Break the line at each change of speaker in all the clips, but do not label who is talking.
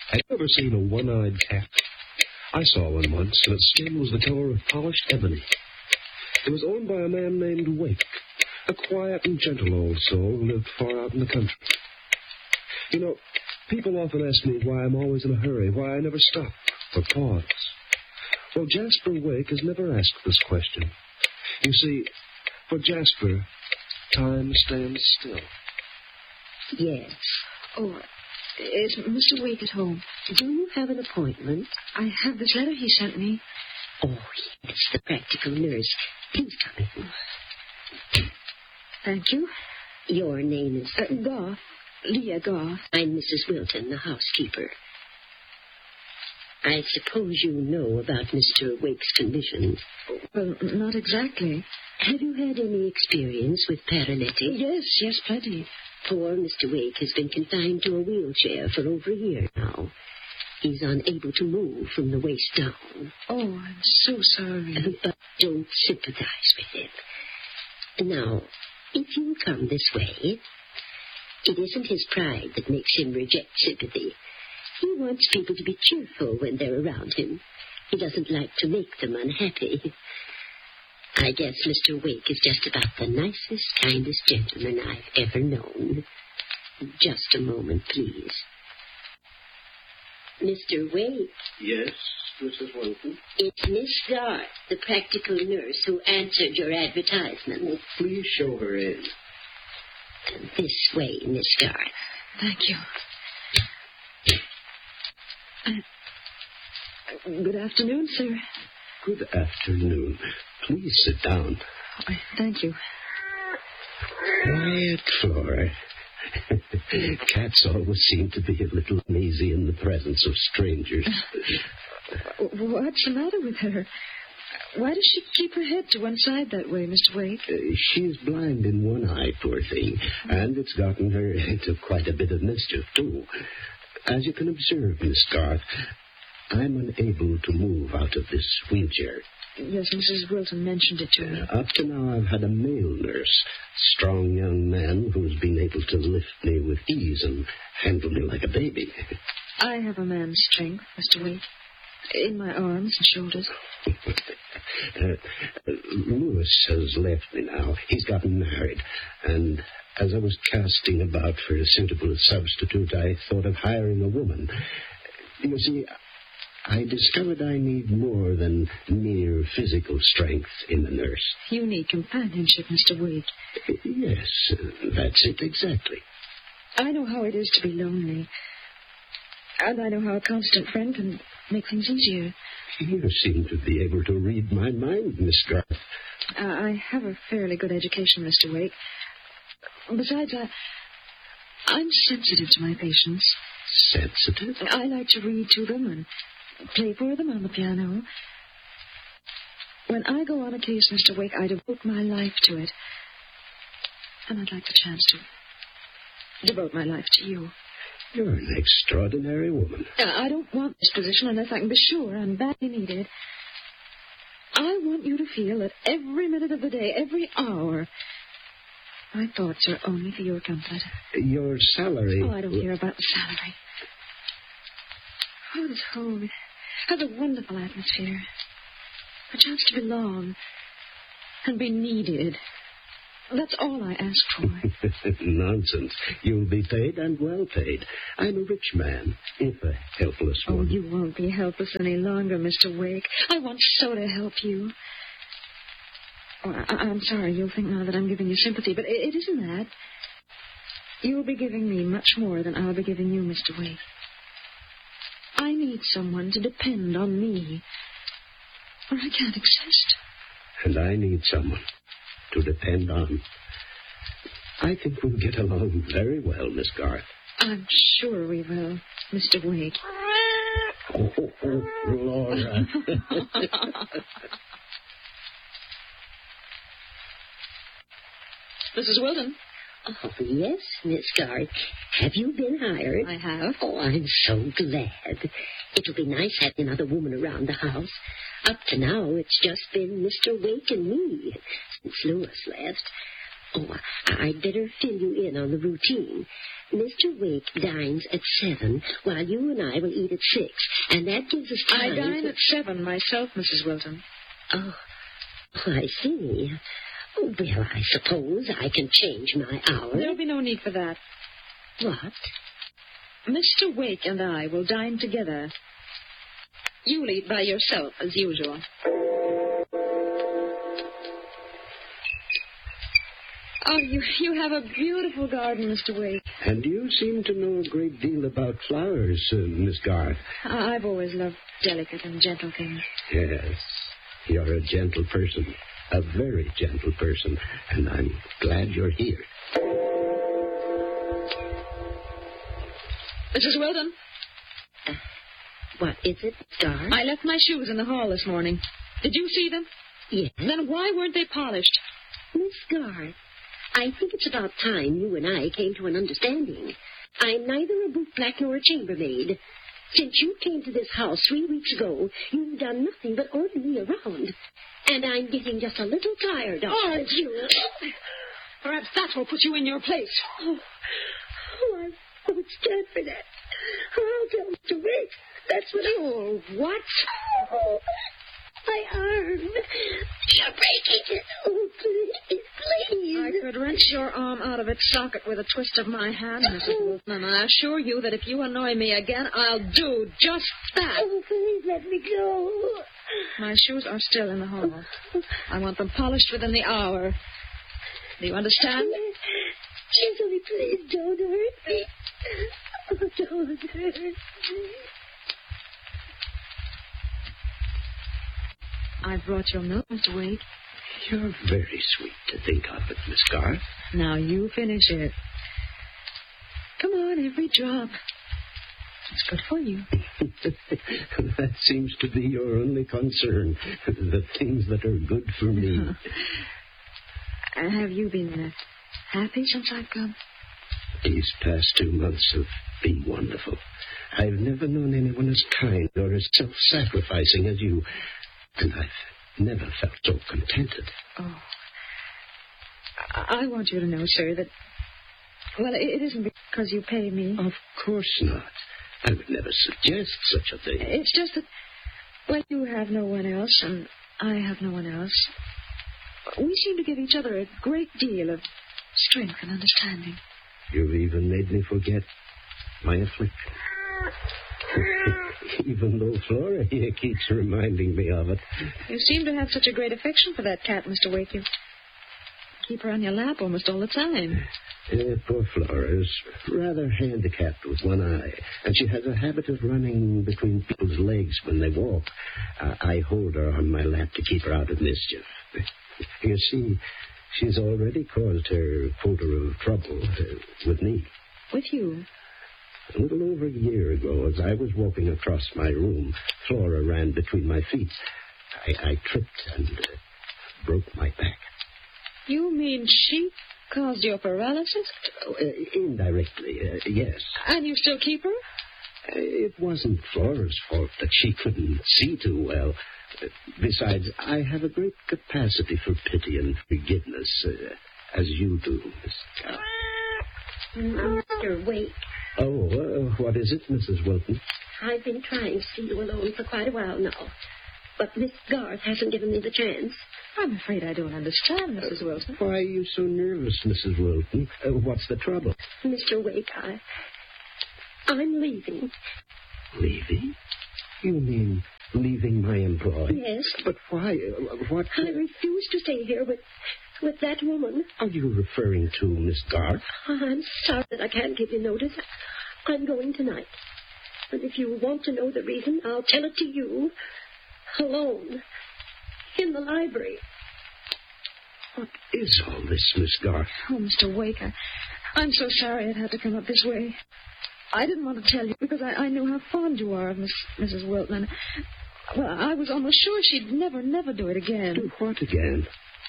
Have you ever seen a one-eyed cat? I saw one once, and its skin was the color of polished ebony. It was owned by a man named Wake, a quiet and gentle old soul who lived far out in the country. You know, people often ask me why I'm always in a hurry, why I never stop or pause. Well, Jasper Wake has never asked this question. You see, for Jasper, time stands still.
Yes.
Oh, is Mr. Wake at home?
Do you have an appointment?
I have this letter he sent me.
Oh, yes, the practical nurse. Please come in.
Thank you.
Your name is...
Goff. Leah Goff.
I'm Mrs. Wilton, the housekeeper. I suppose you know about Mr. Wake's condition.
Well, not exactly.
Have you had any experience with paralytic?
Yes, plenty.
Poor Mr. Wake has been confined to a wheelchair for over a year now. He's unable to move from the waist down.
Oh, I'm so sorry.
But don't sympathize with him. Now, if you'll come this way, it isn't his pride that makes him reject sympathy. He wants people to be cheerful when they're around him. He doesn't like to make them unhappy. I guess Mr. Wake is just about the nicest, kindest gentleman I've ever known. Just a moment, please. Mr. Wake.
Yes, Mrs. Wilton?
It's Miss Garth, the practical nurse who answered your advertisement.
Oh, please show her in.
This way, Miss Garth.
Thank you. Good afternoon, sir.
Good afternoon. Please sit down.
Oh, thank you.
Quiet, Flora. Cats always seem to be a little uneasy in the presence of strangers.
What's the matter with her? Why does she keep her head to one side that way, Mr. Wake?
She's blind in one eye, poor thing, and it's gotten her into quite a bit of mischief, too. As you can observe, Miss Garth, I'm unable to move out of this wheelchair.
Yes, Mrs. Wilton mentioned it to me.
Up to now, I've had a male nurse, strong young man who's been able to lift me with ease and handle me like a baby.
I have a man's strength, Mr. Wake, in my arms and shoulders.
Lewis has left me now. He's gotten married, and as I was casting about for a suitable substitute, I thought of hiring a woman. You see, I discovered I need more than mere physical strength in a nurse.
You need companionship, Mr. Wake.
Yes, that's it exactly.
I know how it is to be lonely. And I know how a constant friend can make things easier.
You seem to be able to read my mind, Miss Garth.
I have a fairly good education, Mr. Wake. Besides, I'm sensitive to my patients.
Sensitive?
I like to read to them and play for them on the piano. When I go on a case, Mr. Wake, I devote my life to it. And I'd like the chance to devote my life to you.
You're an extraordinary woman.
I don't want this position unless I can be sure I'm badly needed. I want you to feel that every minute of the day, every hour, my thoughts are only for your comfort.
Your salary...
Oh, I don't care about the salary. Oh, this home has a wonderful atmosphere. A chance to belong and be needed. That's all I ask for.
Nonsense. You'll be paid and well paid. I'm a rich man, if a helpless one.
Oh, you won't be helpless any longer, Mr. Wake. I want so to help you. Oh, I'm sorry. You'll think now that I'm giving you sympathy, but it isn't that. You'll be giving me much more than I'll be giving you, Mr. Wake. I need someone to depend on me, or I can't exist.
And I need someone to depend on. I think we'll get along very well, Miss Garth.
I'm sure we will, Mr. Wake.
Oh, Laura.
Mrs. Wilton.
Oh, yes, Miss Garth. Have you been hired?
I have.
Oh, I'm so glad. It'll be nice having another woman around the house. Up to now, it's just been Mr. Wake and me since Lewis left. Oh, I'd better fill you in on the routine. Mr. Wake dines at 7, while you and I will eat at 6, and that gives us time.
I dine at 7 myself, Mrs. Wilton.
Oh, I see. Oh, well, I suppose I can change my hour.
There'll be no need for that.
What?
Mr. Wake and I will dine together. You'll eat by yourself, as usual. Oh, you have a beautiful garden, Mr. Wake.
And you seem to know a great deal about flowers, Miss Garth.
I've always loved delicate and gentle things.
Yes, you're a gentle person, a very gentle person, and I'm glad you're here.
Mrs. Wilton?
What is it, Garth?
I left my shoes in the hall this morning. Did you see them?
Yes.
Then why weren't they polished?
Miss Garth, I think it's about time you and I came to an understanding. I'm neither a bootblack nor a chambermaid. Since you came to this house 3 weeks ago, you've done nothing but order me around. And I'm getting just a little tired of it. You.
Perhaps that will put you in your place.
I won't stand for that. I'll tell Mr. Wake. That's what
What?
Oh, my arm. You're breaking it. Oh, please.
I could wrench your arm out of its socket with a twist of my hand, Mrs. Wilton, and I assure you that if you annoy me again, I'll do just that.
Oh, please let me go.
My shoes are still in the hall. I want them polished within the hour. Do you understand?
Chisholm, please don't hurt me. Oh, don't hurt me.
I've brought your milk, Mr. Wake.
You're very sweet to think of it, Miss Garth.
Now you finish it. Come on, every drop. It's good for you.
That seems to be your only concern, the things that are good for me.
Have you been happy since I've come?
These past 2 months have been wonderful. I've never known anyone as kind or as self-sacrificing as you. And I've never felt so contented.
Oh. I want you to know, sir, that... Well, it isn't because you pay me.
Of course not. I would never suggest such a thing.
It's just that, well, you have no one else, and I have no one else. We seem to give each other a great deal of strength and understanding.
You've even made me forget my affliction. Even though Flora here keeps reminding me of it.
You seem to have such a great affection for that cat, Mr. Wake. You keep her on your lap almost all the time.
Poor Flora's rather handicapped with one eye, and she has a habit of running between people's legs when they walk. I hold her on my lap to keep her out of mischief. You see, she's already caused her quota of trouble with me.
With you?
A little over a year ago, as I was walking across my room, Flora ran between my feet. I tripped and broke my back.
You mean she caused your paralysis?
Indirectly, yes.
And you still keep her?
It wasn't Flora's fault that she couldn't see too well. Besides, I have a great capacity for pity and forgiveness, as you do, Miss Garth.
Mr. Wake.
Oh, what is it, Mrs. Wilton?
I've been trying to see you alone for quite a while now. But Miss Garth hasn't given me the chance.
I'm afraid I don't understand, Mrs. Wilton.
Why are you so nervous, Mrs. Wilton? What's the trouble?
Mr. Wake, I'm leaving.
Leaving? You mean leaving my employ?
Yes.
But why? What?
I refuse to stay here with that woman.
Are you referring to Miss Garth?
I'm sorry that I can't give you notice. I'm going tonight. And if you want to know the reason, I'll tell it to you. Alone. In the library.
What is all this, Miss Garth?
Oh, Mr. Wake, I'm so sorry it had to come up this way. I didn't want to tell you because I knew how fond you are of Mrs. Wilton. And, well, I was almost sure she'd never do it again.
Do what again?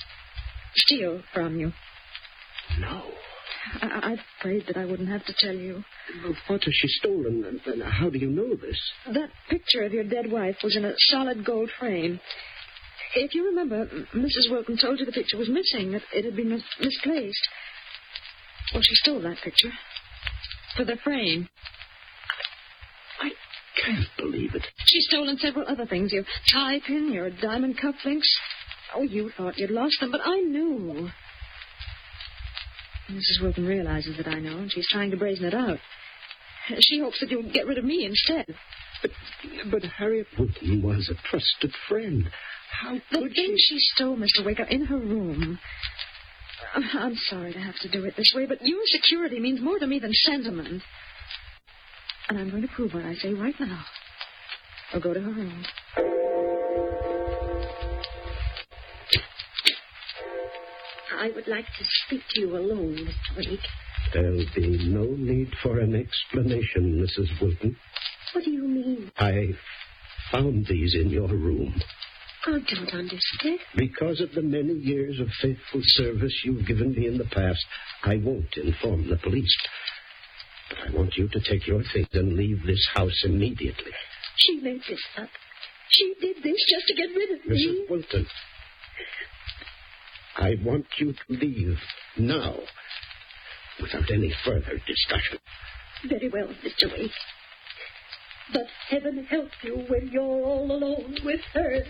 Steal from you.
No.
I prayed that I wouldn't have to tell you.
What has she stolen, and how do you know this?
That picture of your dead wife was in a solid gold frame. If you remember, Mrs. Wilton told you the picture was missing, that it had been misplaced. Well, she stole that picture. For the frame.
I can't believe it.
She's stolen several other things. Your tie pin, your diamond cufflinks. Oh, you thought you'd lost them, but I knew. Mrs. Wilton realizes that I know, and she's trying to brazen it out. She hopes that you'll get rid of me instead.
But Harriet Wilton was a trusted friend. How
The
could
things
she...
she stole, Mr. Wake, are in her room. I'm sorry to have to do it this way, but your security means more to me than sentiment. And I'm going to prove what I say right now. I'll go to her room.
I would like to speak to you alone, Mr. Wake.
There'll be no need for an explanation, Mrs. Wilton.
What do you mean?
I found these in your room.
I don't understand.
Because of the many years of faithful service you've given me in the past, I won't inform the police. But I want you to take your things and leave this house immediately.
She made this up. She did this just to get rid of me.
Mrs. Wilton, I want you to leave now, without any further discussion.
Very well, Mr. Wake. But heaven help you when you're all alone with her.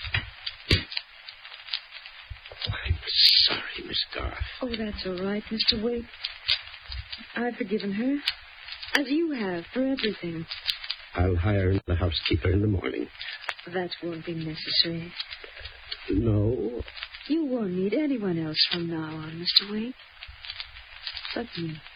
I'm sorry, Miss Garth.
Oh, that's all right, Mr. Wake. I've forgiven her, as you have, for everything.
I'll hire the housekeeper in the morning.
That won't be necessary.
No?
You won't need anyone else from now on, Mr. Wake. But me.